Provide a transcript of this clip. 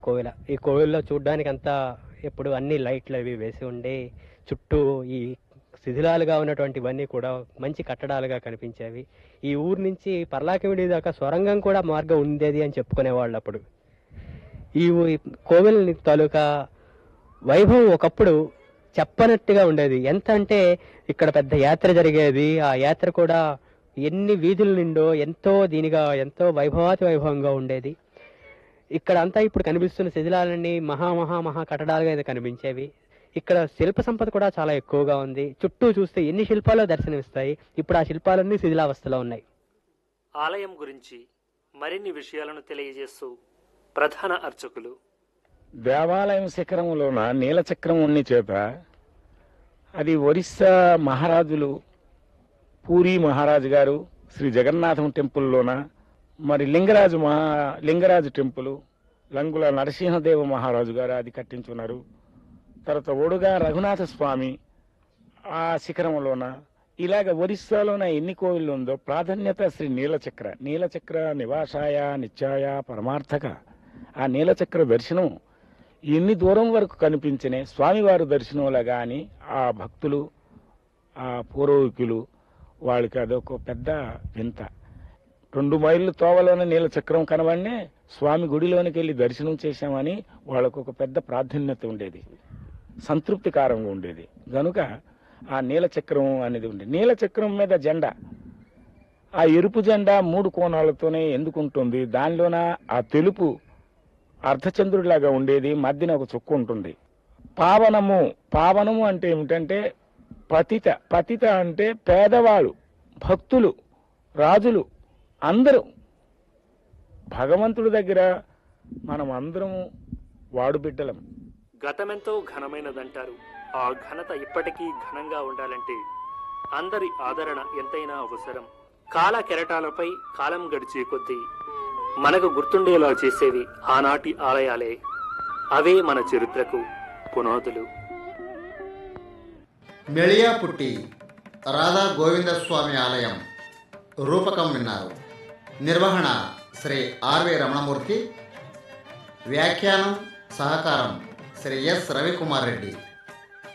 కోవిల. ఈ కోవిల్లో చూడ్డానికి అంతా ఎప్పుడు అన్ని లైట్లు అవి వేసి ఉండి చుట్టూ ఈ శిథిలాలుగా ఉన్నటువంటివన్నీ కూడా మంచి కట్టడాలుగా కనిపించేవి. ఈ ఊరు నుంచి పర్లాకిమిడి దాకా సొరంగం కూడా మార్గం ఉండేది అని చెప్పుకునేవాళ్ళు అప్పుడు. ఈ కోవిల్ తాలూకా వైభవం ఒకప్పుడు చెప్పనట్టుగా ఉండేది. ఎంత అంటే ఇక్కడ పెద్ద యాత్ర జరిగేది. ఆ యాత్ర కూడా ఎన్ని వీధుల నిండో ఎంతో దీనిగా ఎంతో వైభవంగా ఉండేది. ఇక్కడ అంతా ఇప్పుడు కనిపిస్తున్న శిథిలాలన్నీ మహా కట్టడాలుగా అయితే కనిపించేవి. ఇక్కడ శిల్ప సంపద కూడా చాలా ఎక్కువగా ఉంది. చుట్టూ చూస్తే ఎన్ని శిల్పాలు దర్శనమిస్తాయి. ఇప్పుడు ఆ శిల్పాలన్నీ శిథిలావస్థలో ఉన్నాయి. ఆలయం గురించి మరిన్ని విషయాలను తెలియజేస్తూ ప్రధాన అర్చకులు. దేవాలయం శిఖరంలోన నీలచక్రం ఉన్ని చేత అది ఒరిస్సా మహారాజులు పూరి మహారాజు గారు శ్రీ జగన్నాథం టెంపుల్లోన, మరి లింగరాజు టెంపుల్ లంగుల నరసింహదేవ మహారాజు గారు అది కట్టించున్నారు. తర్వాత ఒడుగా రఘునాథ స్వామి ఆ శిఖరంలోన, ఇలాగ ఒరిస్సాలోన ఎన్ని కోవిళ్ళు ఉందో ప్రాధాన్యత శ్రీ నీలచక్ర నివాసాయ నిత్యాయ పరమార్థక. ఆ నీలచక్ర దర్శనం ఎన్ని దూరం వరకు కనిపించినే స్వామివారి దర్శనంలా కానీ ఆ భక్తులు ఆ పూర్వీకులు వాళ్ళకి అదొక పెద్ద వింత. 2 మైళ్ళు తోవలోనే నీలచక్రం కనబడినే స్వామి గుడిలోనికి వెళ్ళి దర్శనం చేశామని వాళ్ళకు ఒక పెద్ద ప్రాధాన్యత ఉండేది, సంతృప్తికరంగా ఉండేది. కనుక ఆ నీలచక్రం అనేది ఉండేది. నీలచక్రం మీద జెండా, ఆ ఎరుపు జెండా 3 కోణాలతోనే ఎందుకుంటుంది. దానిలోన ఆ తెలుపు అర్ధచంద్రుడిలాగా ఉండేది, మధ్యన ఒక చుక్క ఉంటుంది. పావనము అంటే ఏమిటంటే పతిత అంటే పేదవాళ్ళు, భక్తులు, రాజులు అందరూ భగవంతుడి దగ్గర మనం అందరం వాడు బిడ్డలం. గతమెంతో ఘనమైనదంటారు. ఆ ఘనత ఇప్పటికీ ఘనంగా ఉండాలంటే అందరి ఆదరణ ఎంతైనా అవసరం. కాల కెరటాలపై కాలం గడిచే కొద్దీ మనకు గుర్తుండేలా చేసేవి ఆనాటి ఆలయాలే. అవే మన చరిత్రకు పునాదులు. మెళియాపుట్టి రాధా గోవిందస్వామి ఆలయం రూపకం విన్నారు. నిర్వహణ శ్రీ ఆర్వి రమణమూర్తి. వ్యాఖ్యానం సహకారం శ్రీ ఎస్ రవికుమార్ రెడ్డి.